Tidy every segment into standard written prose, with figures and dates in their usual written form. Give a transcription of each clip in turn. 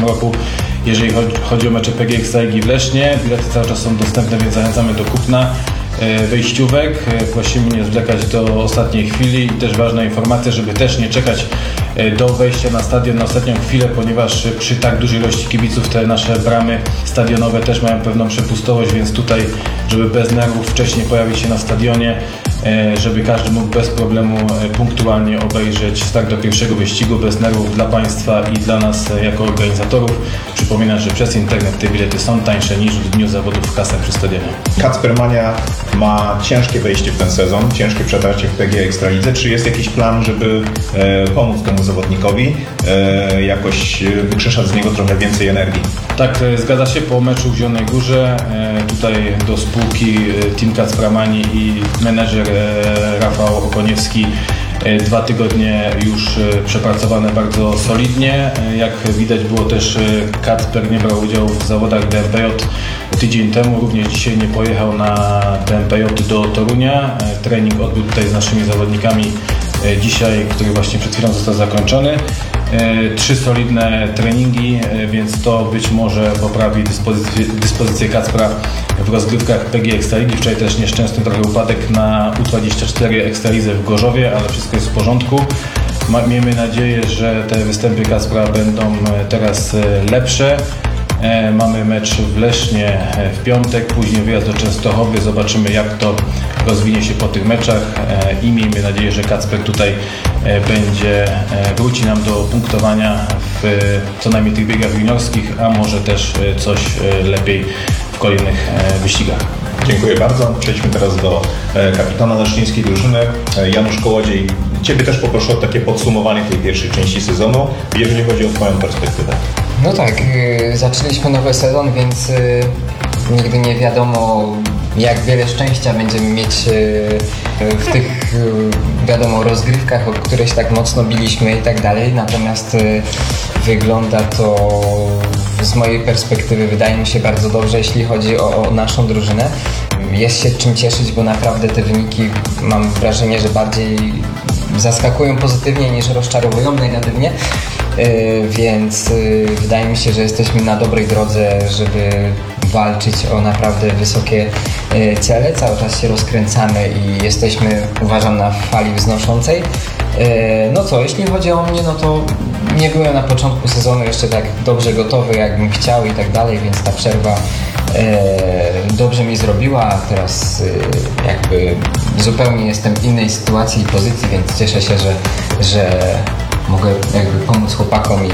roku, jeżeli chodzi o mecze PGA Ekstraligi w Lesznie. Bilety cały czas są dostępne, więc zachęcamy do kupna wejściówek. Prosimy nie zwlekać do ostatniej chwili i też ważna informacja, żeby też nie czekać do wejścia na stadion na ostatnią chwilę, ponieważ przy tak dużej ilości kibiców te nasze bramy stadionowe też mają pewną przepustowość, więc tutaj, żeby bez nerwów wcześniej pojawić się na stadionie, żeby każdy mógł bez problemu punktualnie obejrzeć start do pierwszego wyścigu bez nerwów dla Państwa i dla nas jako organizatorów. Przypominam, że przez internet te bilety są tańsze niż w dniu zawodów w kasach przy stadionie. Kacpermania ma ciężkie wejście w ten sezon, ciężkie przetarcie w PGA Ekstralidze. Czy jest jakiś plan, żeby pomóc temu zawodnikowi, jakoś wykrzeszać z niego trochę więcej energii? Tak, zgadza się. Po meczu w Zielonej Górze tutaj do spółki Team Kacpramani i menedżer Rafał Okoniewski 2 tygodnie już przepracowane bardzo solidnie. Jak widać było też Kacper nie brał udziału w zawodach DMPJ tydzień temu, również dzisiaj nie pojechał na DMPJ do Torunia. Trening odbył tutaj z naszymi zawodnikami dzisiaj, który właśnie przed chwilą został zakończony. 3 solidne treningi, więc to być może poprawi dyspozycję Kacpra w rozgrywkach PGA Ekstraligi. Wczoraj też nieszczęsny trochę upadek na U24 Ekstralidze w Gorzowie, ale wszystko jest w porządku. Miejmy nadzieję, że te występy Kacpra będą teraz lepsze. Mamy mecz w Lesznie w piątek, później wyjazd do Częstochowy. Zobaczymy, jak to rozwinie się po tych meczach i miejmy nadzieję, że Kacper tutaj wróci nam do punktowania w co najmniej tych biegach juniorskich, a może też coś lepiej w kolejnych wyścigach. Dziękuję bardzo. Przejdźmy teraz do kapitana leszczyńskiej drużyny, Janusz Kołodziej. Ciebie też poproszę o takie podsumowanie tej pierwszej części sezonu, jeżeli chodzi o Twoją perspektywę. No tak, zaczęliśmy nowy sezon, więc nigdy nie wiadomo, jak wiele szczęścia będziemy mieć w tych, wiadomo, rozgrywkach, od których tak mocno biliśmy i tak dalej. Natomiast wygląda to z mojej perspektywy, wydaje mi się, bardzo dobrze, jeśli chodzi o naszą drużynę. Jest się czym cieszyć, bo naprawdę te wyniki, mam wrażenie, że bardziej zaskakują pozytywnie niż rozczarowują negatywnie. Więc wydaje mi się, że jesteśmy na dobrej drodze, żeby walczyć o naprawdę wysokie cele. Cały czas się rozkręcamy i jesteśmy, uważam, na fali wznoszącej. No co, jeśli chodzi o mnie, no to nie byłem na początku sezonu jeszcze tak dobrze gotowy, jakbym chciał i tak dalej, więc ta przerwa dobrze mi zrobiła, a teraz jakby zupełnie jestem w innej sytuacji i pozycji, więc cieszę się, że mogę jakby pomóc chłopakom i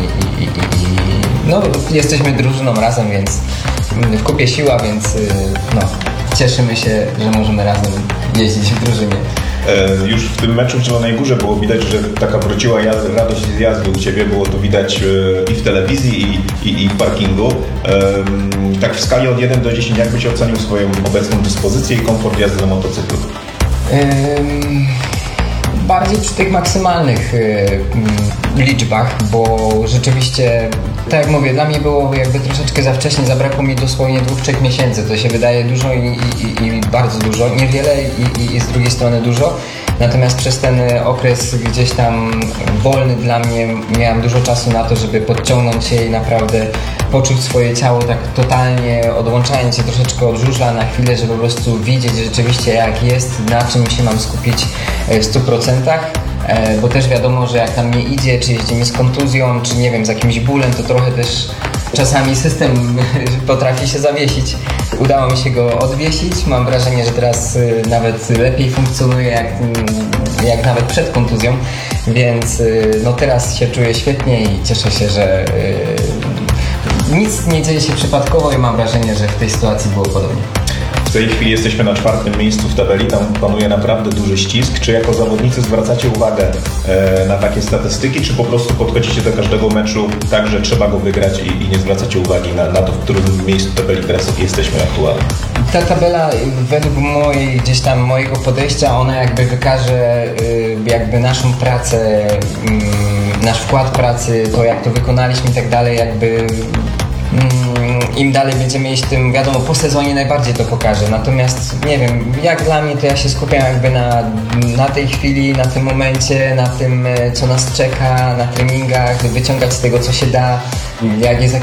no, jesteśmy drużyną razem, więc w kupie siła, więc no, cieszymy się, że możemy razem jeździć w drużynie. Już w tym meczu w Zielonej Górze było widać, że taka wróciła radość z jazdy u Ciebie, było to widać i w telewizji, i w parkingu. Tak w skali od 1 do 10, jak byś ocenił swoją obecną dyspozycję i komfort jazdy na motocyklu? Bardziej przy tych maksymalnych liczbach, bo rzeczywiście, tak jak mówię, dla mnie było jakby troszeczkę za wcześnie, zabrakło mi dosłownie 2-3 miesięcy, to się wydaje dużo i bardzo dużo, niewiele i z drugiej strony dużo, natomiast przez ten okres gdzieś tam wolny dla mnie miałem dużo czasu na to, żeby podciągnąć się i naprawdę poczuć swoje ciało tak totalnie, odłączając się troszeczkę od żużla na chwilę, żeby po prostu widzieć rzeczywiście jak jest, na czym się mam skupić w 100%, bo też wiadomo, że jak tam nie idzie, czy jeździmy z kontuzją, czy nie wiem, z jakimś bólem, to trochę też czasami system potrafi się zawiesić. Udało mi się go odwiesić, mam wrażenie, że teraz nawet lepiej funkcjonuje jak nawet przed kontuzją, więc no teraz się czuję świetnie i cieszę się, że nic nie dzieje się przypadkowo i mam wrażenie, że w tej sytuacji było podobnie. W tej chwili jesteśmy na 4. miejscu w tabeli, tam panuje naprawdę duży ścisk. Czy jako zawodnicy zwracacie uwagę na takie statystyki, czy po prostu podchodzicie do każdego meczu tak, że trzeba go wygrać i nie zwracacie uwagi na to, w którym miejscu tabeli teraz jesteśmy aktualnie? Ta tabela według mojego podejścia, ona jakby wykaże jakby naszą pracę, nasz wkład pracy, to jak to wykonaliśmy i tak dalej, jakby im dalej będziemy iść, tym wiadomo, po sezonie najbardziej to pokaże. Natomiast nie wiem, jak dla mnie to ja się skupiam jakby na tej chwili, na tym momencie, na tym, co nas czeka, na treningach, wyciągać z tego, co się da, jak jest